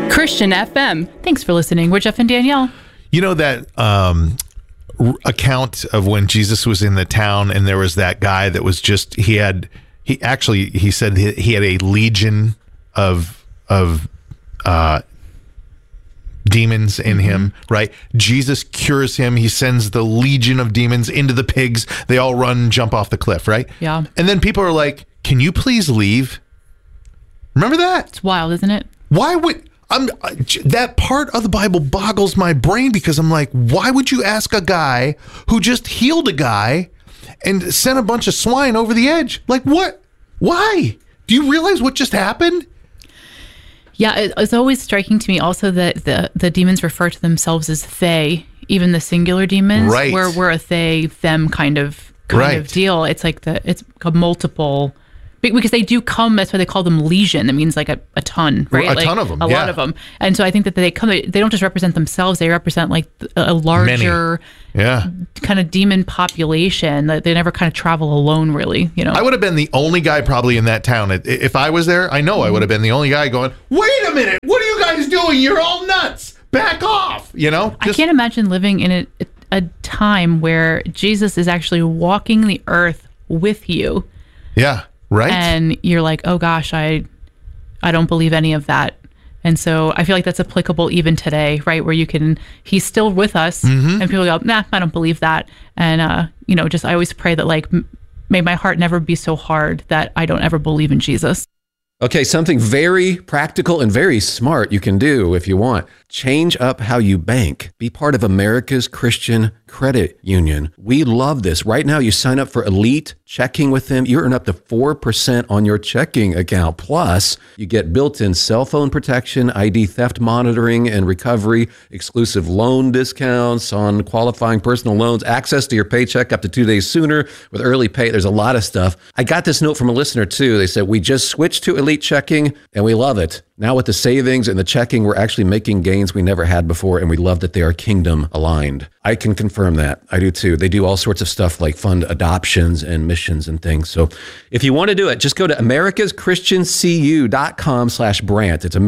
Christian FM. Thanks for listening. We're Jeff and Danielle. You know that account of when Jesus was in the town and there was that guy that was just, he said he had a legion of demons in him, right? Jesus cures him. He sends the legion of demons into the pigs. They all run and jump off the cliff, right? Yeah. And then people are like, can you please leave? Remember that? It's wild, isn't it? Why would... that part of the Bible boggles my brain because I'm like, why would you ask a guy who just healed a guy and sent a bunch of swine over the edge? Like, what? Why? Do you realize what just happened? Yeah, it's always striking to me also that the demons refer to themselves as they, even the singular demons, right? Where we're a they, them kind of deal. It's like it's a multiple... Because they do come, that's why they call them legion. It means like a ton, right? A ton of them, a lot of them. And so I think that they don't just represent themselves, they represent like a larger kind of demon population. They never kind of travel alone, really. You know, I would have been the only guy probably in that town. If I was there, I know I would have been the only guy going, wait a minute, what are you guys doing? You're all nuts. Back off, you know? I can't imagine living in a time where Jesus is actually walking the earth with you. Yeah. Right. And you're like, oh gosh, I don't believe any of that. And so I feel like that's applicable even today, right? Where he's still with us and people go, nah, I don't believe that. And, I always pray that like, may my heart never be so hard that I don't ever believe in Jesus. Okay, something very practical and very smart you can do if you want. Change up how you bank. Be part of America's Christian Credit Union. We love this. Right now, you sign up for Elite Checking with them. You earn up to 4% on your checking account. Plus, you get built-in cell phone protection, ID theft monitoring and recovery, exclusive loan discounts on qualifying personal loans, access to your paycheck up to 2 days sooner with early pay. There's a lot of stuff. I got this note from a listener, too. They said, we just switched to Elite Checking, and we love it. Now with the savings and the checking, we're actually making gains we never had before, and we love that they are kingdom aligned. I can confirm that. I do too. They do all sorts of stuff like fund adoptions and missions and things. So if you want to do it, just go to americaschristiancu.com/Brant. It's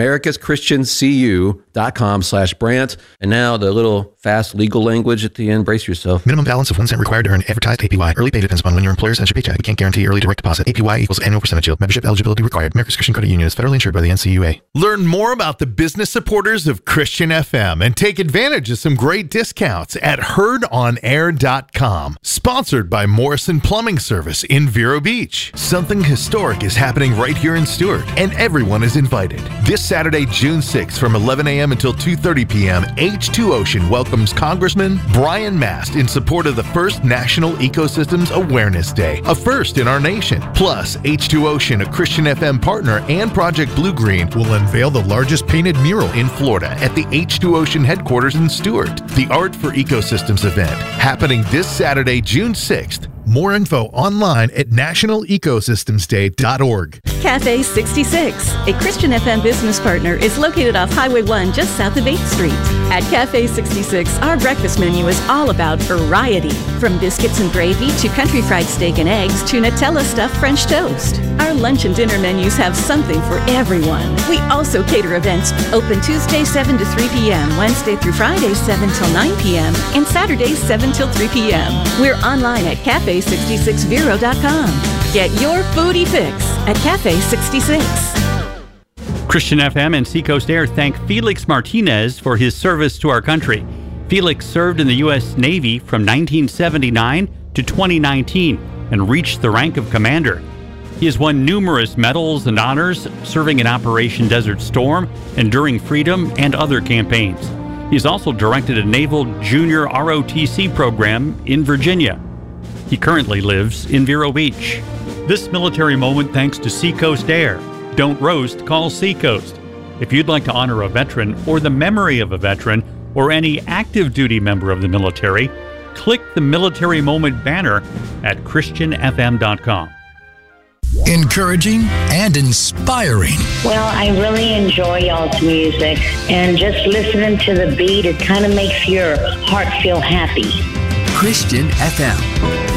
americaschristiancu.com/Brant. And now the little fast legal language at the end. Brace yourself. Minimum balance of 1 cent required to earn advertised APY. Early pay depends upon when your employer sends your paycheck. We can't guarantee early direct deposit. APY equals annual percentage yield. Membership eligibility required. America's Christian Credit Union is federally insured by the NCUA. Learn more about the business supporters of Christian FM and take advantage of some great discounts at heardonair.com. Sponsored by Morrison Plumbing Service in Vero Beach. Something historic is happening right here in Stuart, and everyone is invited. This Saturday, June 6th from 11 a.m. until 2:30 p.m., H2 Ocean welcomes Congressman Brian Mast in support of the first National Ecosystems Awareness Day, a first in our nation. Plus, H2 Ocean, a Christian FM partner, and Project Blue Green will unveil the largest painted mural in Florida at the H2 Ocean headquarters in Stuart. The Art for Ecosystems event happening this Saturday, June 6th. More info online at nationalecosystemsday.org. Cafe 66, a Christian FM business partner, is located off Highway 1 just south of 8th Street. At Cafe 66, our breakfast menu is all about variety. From biscuits and gravy to country fried steak and eggs to Nutella stuffed French toast. Our lunch and dinner menus have something for everyone. We also cater events open Tuesday 7 to 3 p.m., Wednesday through Friday 7 till 9 p.m., and Saturdays 7 till 3 p.m. We're online at cafe66vero.com. Get your foodie fix at Cafe 66. Christian FM and Seacoast Air thank Felix Martinez for his service to our country. Felix served in the U.S. Navy from 1979 to 2019 and reached the rank of commander. He has won numerous medals and honors serving in Operation Desert Storm, Enduring Freedom, and other campaigns. He's also directed a Naval Junior ROTC program in Virginia. He currently lives in Vero Beach. This military moment thanks to Seacoast Air. Don't roast, call Seacoast. If you'd like to honor a veteran or the memory of a veteran or any active duty member of the military, click the Military Moment banner at christianfm.com. Encouraging and inspiring. Well, I really enjoy y'all's music, and just listening to the beat, it kind of makes your heart feel happy. Christian FM.